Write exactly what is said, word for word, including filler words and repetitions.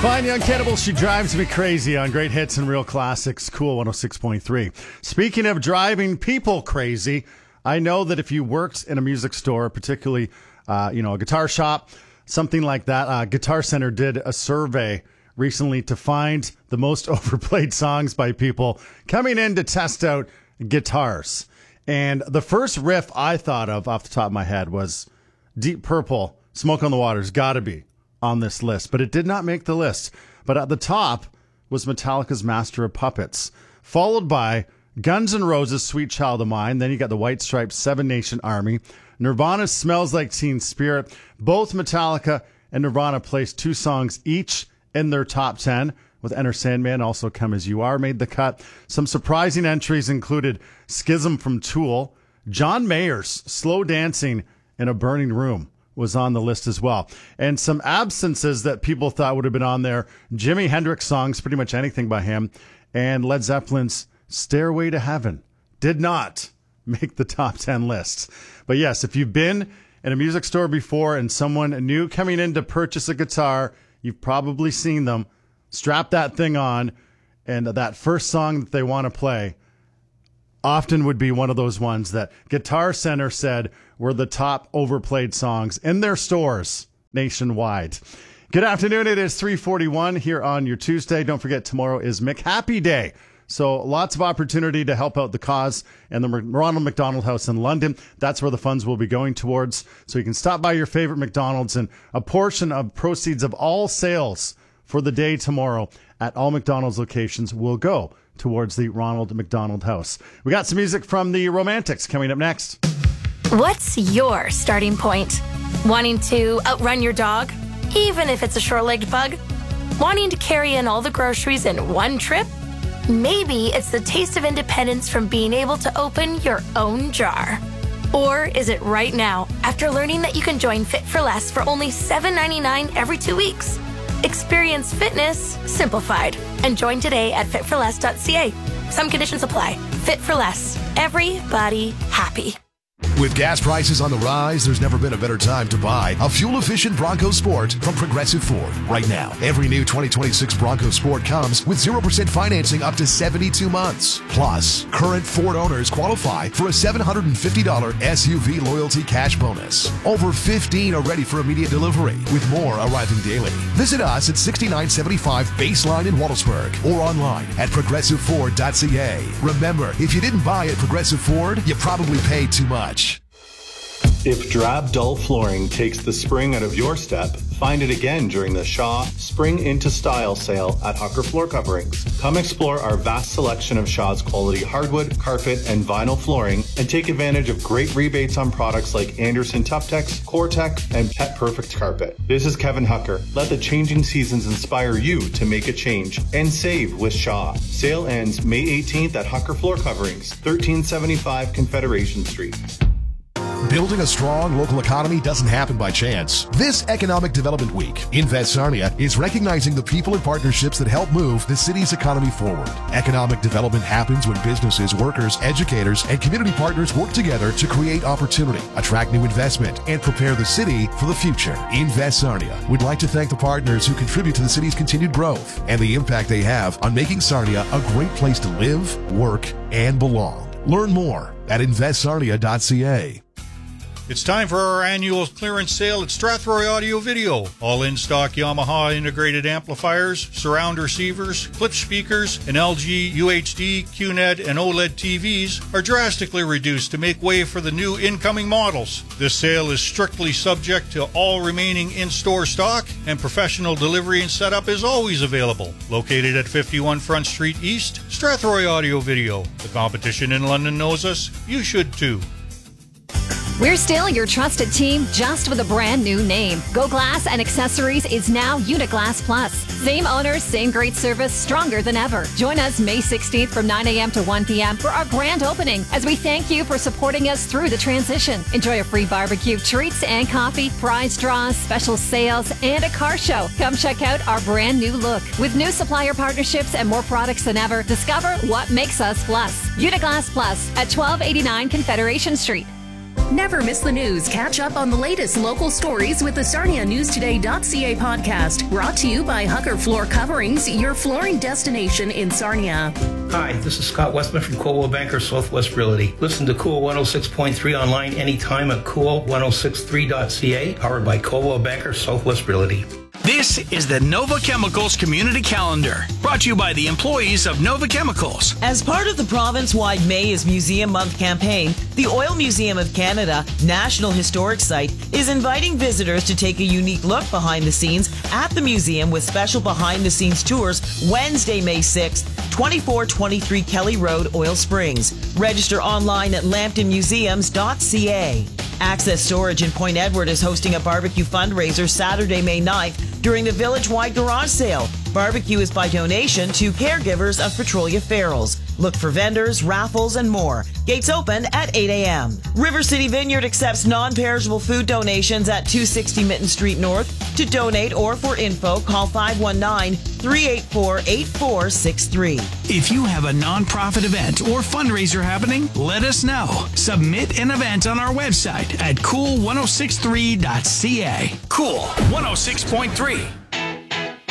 Fine Young Cannibal, She Drives Me Crazy on Great Hits and Real Classics, Cool one oh six point three. Speaking of driving people crazy, I know that if you worked in a music store, particularly, uh, you know, a guitar shop, something like that, uh, Guitar Center did a survey recently to find the most overplayed songs by people coming in to test out guitars. And the first riff I thought of off the top of my head was Deep Purple, Smoke on the Water's gotta be on this list, but it did not make the list. But at the top was Metallica's Master of Puppets, followed by Guns N' Roses' Sweet Child of Mine. Then you got the White Stripes' Seven Nation Army. Nirvana's Smells Like Teen Spirit. Both Metallica and Nirvana placed two songs each in their top ten, with Enter Sandman, Also Come As You Are, made the cut. Some surprising entries included Schism from Tool. John Mayer's Slow Dancing in a Burning Room was on the list as well. And some absences that people thought would have been on there: Jimi Hendrix songs, pretty much anything by him, and Led Zeppelin's Stairway to Heaven did not make the top ten lists. But yes, if you've been in a music store before and someone new coming in to purchase a guitar, you've probably seen them strap that thing on, and that first song that they want to play often would be one of those ones that Guitar Center said were the top overplayed songs in their stores nationwide. Good afternoon. It is three forty-one here on your Tuesday. Don't forget, tomorrow is McHappy Day. So lots of opportunity to help out the cause and the Ronald McDonald House in London. That's where the funds will be going towards. So you can stop by your favorite McDonald's, and a portion of proceeds of all sales for the day tomorrow at all McDonald's locations will go towards the Ronald McDonald House. We got some music from the Romantics coming up next. What's your starting point? Wanting to outrun your dog, even if it's a short-legged bug? Wanting to carry in all the groceries in one trip? Maybe it's the taste of independence from being able to open your own jar. Or is it right now, after learning that you can join Fit for Less for only seven ninety-nine every two weeks? Experience fitness simplified and join today at fit for less dot c a. Some conditions apply. Fit for Less. Everybody happy. With gas prices on the rise, there's never been a better time to buy a fuel-efficient Bronco Sport from Progressive Ford. Right now, every new twenty twenty-six Bronco Sport comes with zero percent financing up to seventy-two months. Plus, current Ford owners qualify for a seven hundred fifty dollars S U V loyalty cash bonus. Over fifteen are ready for immediate delivery, with more arriving daily. Visit us at sixty-nine seventy-five Baseline in Waddlesburg or online at progressive ford dot c a. Remember, if you didn't buy at Progressive Ford, you probably paid too much. If drab, dull flooring takes the spring out of your step, find it again during the Shaw Spring Into Style sale at Hucker Floor Coverings. Come explore our vast selection of Shaw's quality hardwood, carpet, and vinyl flooring, and take advantage of great rebates on products like Anderson Tuftex, Core-Tec, and Pet Perfect Carpet. This is Kevin Hucker. Let the changing seasons inspire you to make a change and save with Shaw. Sale ends May eighteenth at Hucker Floor Coverings, thirteen seventy-five Confederation Street. Building a strong local economy doesn't happen by chance. This Economic Development Week, Invest Sarnia is recognizing the people and partnerships that help move the city's economy forward. Economic development happens when businesses, workers, educators, and community partners work together to create opportunity, attract new investment, and prepare the city for the future. Invest Sarnia would like to thank the partners who contribute to the city's continued growth and the impact they have on making Sarnia a great place to live, work, and belong. Learn more at invest sarnia dot c a. It's time for our annual clearance sale at Strathroy Audio Video. All in-stock Yamaha integrated amplifiers, surround receivers, clip speakers, and L G, U H D, Q N E D, and OLED T Vs are drastically reduced to make way for the new incoming models. This sale is strictly subject to all remaining in-store stock, and professional delivery and setup is always available. Located at fifty-one Front Street East, Strathroy Audio Video. The competition in London knows us. You should too. We're still your trusted team, just with a brand new name. Go Glass and Accessories is now Uniglass Plus. Same owners, same great service, stronger than ever. Join us May sixteenth from nine a.m. to one p.m. for our grand opening, as we thank you for supporting us through the transition. Enjoy a free barbecue, treats and coffee, prize draws, special sales, and a car show. Come check out our brand new look. With new supplier partnerships and more products than ever, discover what makes us Plus. Uniglass Plus at twelve eighty-nine Confederation Street. Never miss the news. Catch up on the latest local stories with the Sarnia News Today dot C A podcast. Brought to you by Hugger Floor Coverings, your flooring destination in Sarnia. Hi, this is Scott Westman from Coldwell Banker Southwest Realty. Listen to Cool one oh six point three online anytime at cool ten sixty-three dot C A, powered by Coldwell Banker Southwest Realty. This is the Nova Chemicals Community Calendar, brought to you by the employees of Nova Chemicals. As part of the province-wide May is Museum Month campaign, the Oil Museum of Canada, National Historic Site, is inviting visitors to take a unique look behind the scenes at the museum with special behind-the-scenes tours Wednesday, May sixth, twenty-four twenty-three Kelly Road, Oil Springs. Register online at lambton museums dot C A. Access Storage in Point Edward is hosting a barbecue fundraiser Saturday, May ninth during the village-wide garage sale. Barbecue is by donation to caregivers of Petrolia Ferals. Look for vendors, raffles, and more. Gates open at eight a.m. River City Vineyard accepts non-perishable food donations at two sixty Mitten Street North. To donate or for info, call five one nine, three eight four, eight four six three. If you have a nonprofit event or fundraiser happening, let us know. Submit an event on our website at cool ten sixty-three dot C A. Cool one oh six point three.